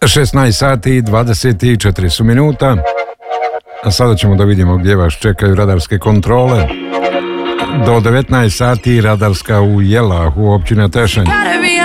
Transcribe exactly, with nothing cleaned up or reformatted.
šesnaest sati i dvadeset četiri su minuta. A sada ćemo da vidimo gdje vas čekaju radarske kontrole. Do devetnaest sati radarska u Jelahu, općina Tešanj.